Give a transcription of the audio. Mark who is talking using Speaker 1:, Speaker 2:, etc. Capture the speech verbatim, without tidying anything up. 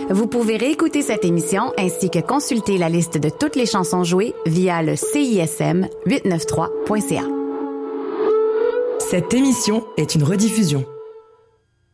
Speaker 1: Vous pouvez réécouter cette émission ainsi que consulter la liste de toutes les chansons jouées via le C I S M huit cent quatre-vingt-treize point C A.
Speaker 2: Cette émission est une rediffusion.